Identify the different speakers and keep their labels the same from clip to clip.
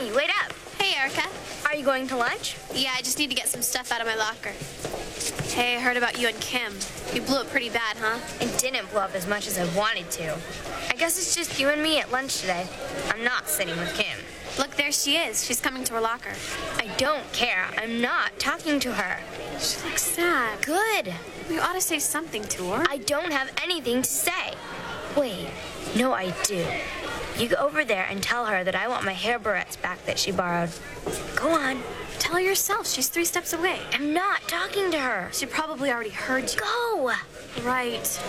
Speaker 1: Courtney, wait up.
Speaker 2: Hey, Erica.
Speaker 1: Are you going to lunch?
Speaker 2: Yeah, I just need to get some stuff out of my locker. Hey, I heard about you and Kim. You blew it pretty bad, huh?
Speaker 1: It didn't blow up as much as I wanted to. I guess it's just you and me at lunch today. I'm not sitting with Kim.
Speaker 2: Look, there she is. She's coming to her locker.
Speaker 1: I don't care. I'm not talking to her.
Speaker 2: She looks sad.
Speaker 1: Good.
Speaker 2: You ought to say something to her.
Speaker 1: I don't have anything to say. Wait, no, I do. You go over there and tell her that I want my hair barrettes back that she borrowed. Go on.
Speaker 2: Tell her yourself. She's 3 steps away.
Speaker 1: I'm not talking to her.
Speaker 2: She probably already heard you.
Speaker 1: Go.
Speaker 2: Right.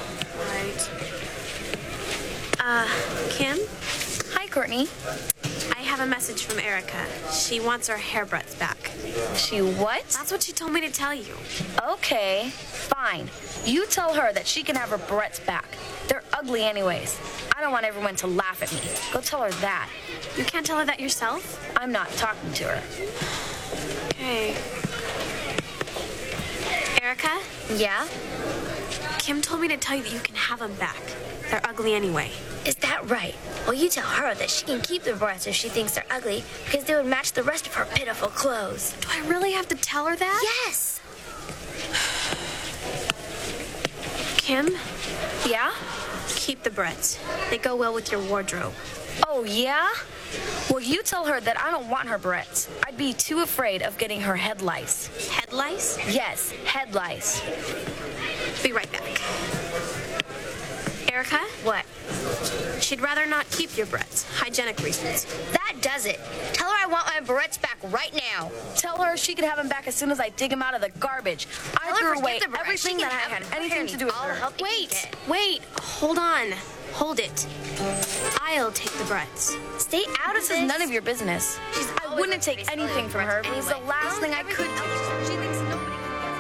Speaker 2: Kim?
Speaker 1: Hi, Courtney.
Speaker 2: I have a message from Erica. She wants her hair barrettes back.
Speaker 1: She what?
Speaker 2: That's what she told me to tell you.
Speaker 3: Okay, fine. You tell her that she can have her barrettes back. They're ugly anyways. I don't want everyone to laugh at me. Go tell her that.
Speaker 2: You can't tell her that yourself?
Speaker 3: I'm not talking to her.
Speaker 2: Okay. Erica?
Speaker 1: Yeah?
Speaker 2: Kim told me to tell you that you can have them back. They're ugly anyway.
Speaker 1: Is that right? Well, you tell her that she can keep the barrettes if she thinks they're ugly because they would match the rest of her pitiful clothes.
Speaker 2: Do I really have to tell her that?
Speaker 1: Yes!
Speaker 2: Kim,
Speaker 3: Yeah?
Speaker 2: keep the barrettes. They go well with your wardrobe.
Speaker 3: Oh, yeah? Well, you tell her that I don't want her barrettes. I'd be too afraid of getting her head lice.
Speaker 2: Head lice?
Speaker 3: Yes, head lice.
Speaker 2: Be right back. Erica?
Speaker 1: What?
Speaker 2: She'd rather not keep your barrettes. Hygienic reasons.
Speaker 1: That does it. Tell her I want my barrettes back right now.
Speaker 3: Tell her she can have them back as soon as I dig them out of the garbage. I
Speaker 1: Tell her
Speaker 3: threw
Speaker 1: forget
Speaker 3: away
Speaker 1: the barrettes.
Speaker 3: everything
Speaker 1: She
Speaker 3: that
Speaker 1: can
Speaker 3: I
Speaker 1: have
Speaker 3: had
Speaker 1: her
Speaker 3: anything
Speaker 1: hair.
Speaker 3: to do with
Speaker 1: I'll
Speaker 3: her.
Speaker 1: help you
Speaker 2: Wait,
Speaker 1: keep it.
Speaker 2: wait, hold on. Hold it. I'll take the barrettes.
Speaker 1: Stay out of
Speaker 3: This
Speaker 1: this.
Speaker 3: is none of your business.
Speaker 1: She's
Speaker 3: I
Speaker 1: always
Speaker 3: wouldn't
Speaker 1: like to
Speaker 3: take
Speaker 1: be
Speaker 3: anything from her. It was the
Speaker 1: anyway.
Speaker 3: last
Speaker 1: Don't
Speaker 3: thing I could
Speaker 1: everything
Speaker 3: do.
Speaker 1: else. She thinks nobody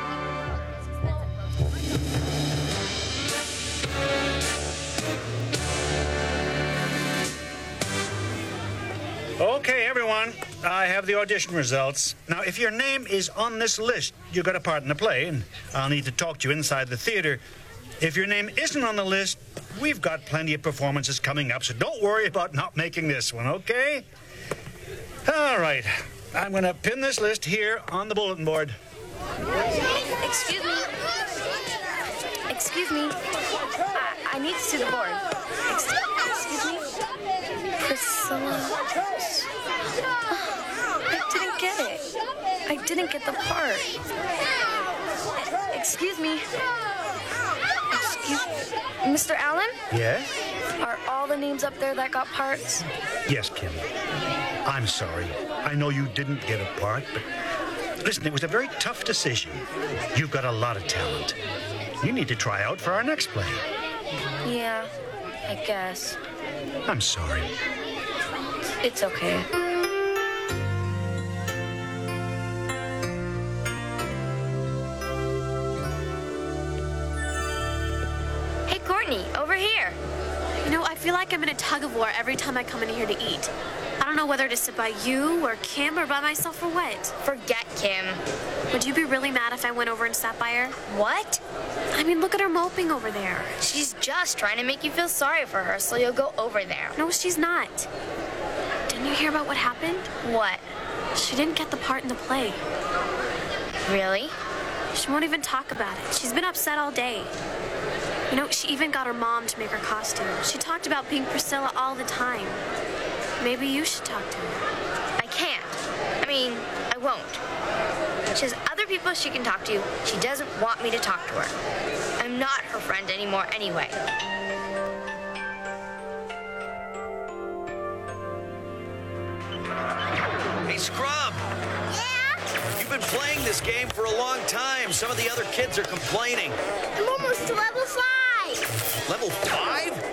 Speaker 4: Okay, everyone. I have the audition results. Now, if your name is on this list, you got a part in the play, and I'll need to talk to you inside the theater. If your name isn't on the list, we've got plenty of performances coming up, so don't worry about not making this one, okay? All right. I'm going to pin this list here on the bulletin board.
Speaker 3: Excuse me. Excuse me. I need to see the board. Excuse me. Priscilla. I didn't get it. I didn't get the part. Excuse me. Mr. Allen?
Speaker 4: Yeah?
Speaker 3: Are all the names up there that got parts?
Speaker 4: Yes, Kim. I'm sorry. I know you didn't get a part, but listen, it was a very tough decision. You've got a lot of talent. You need to try out for our next play.
Speaker 3: Yeah, I guess.
Speaker 4: I'm sorry.
Speaker 3: It's okay.
Speaker 1: Hey, Courtney, over here.
Speaker 2: You know, I feel like I'm in a tug of war every time I come in here to eat. I don't know whether to sit by you or Kim or by myself or what.
Speaker 1: Forget Kim.
Speaker 2: Would you be really mad if I went over and sat by her?
Speaker 1: What?
Speaker 2: I mean, look at her moping over there.
Speaker 1: She's just trying to make you feel sorry for her, so you'll go over there.
Speaker 2: No, she's not. Didn't you hear about what happened?
Speaker 1: What?
Speaker 2: She didn't get the part in the play.
Speaker 1: Really?
Speaker 2: She won't even talk about it. She's been upset all day. You know, she even got her mom to make her costume. She talked about being Priscilla all the time. Maybe you should talk to her.
Speaker 1: I can't. I mean, I won't. She has other people she can talk to. She doesn't want me to talk to her. I'm not her friend anymore anyway.
Speaker 5: Hey, Scrub.
Speaker 6: Yeah?
Speaker 5: You've been playing this game for a long time. Some of the other kids are complaining.
Speaker 6: I'm almost to level 5.
Speaker 5: Level 5?